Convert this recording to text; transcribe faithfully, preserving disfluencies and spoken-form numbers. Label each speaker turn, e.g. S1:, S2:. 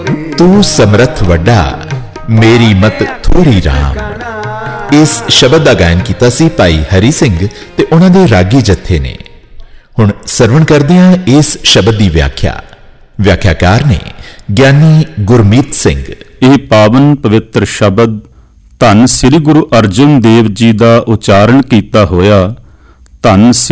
S1: ਤੂੰ ਸਮਰੱਥ ਵੱਡਾ, ਮੇਰੀ ਮਤ ਥੋੜੀ ਰਾਮ। ਇਸ ਸ਼ਬਦ ਦਾ ਗਾਇਨ ਕੀਤਾ ਸੀ ਭਾਈ ਹਰੀ ਸਿੰਘ ਤੇ ਉਹਨਾਂ ਦੇ ਰਾਗੀ ਜੱਥੇ ਨੇ। ਹੁਣ ਸਰਵਣ ਕਰਦੇ ਹਾਂ ਇਸ ਸ਼ਬਦ ਦੀ ਵਿਆਖਿਆ। ਵਿਆਖਿਆਕਾਰ ਨੇ ਗਿਆਨੀ ਗੁਰਮੀਤ ਸਿੰਘ।
S2: ਇਹ ਪਾਵਨ ਪਵਿੱਤਰ ਸ਼ਬਦ ਧੰਨ ਸ੍ਰੀ ਗੁਰੂ ਅਰਜਨ ਦੇਵ ਜੀ ਦਾ ਉਚਾਰਨ ਕੀਤਾ ਹੋਇਆ ਧੰਨ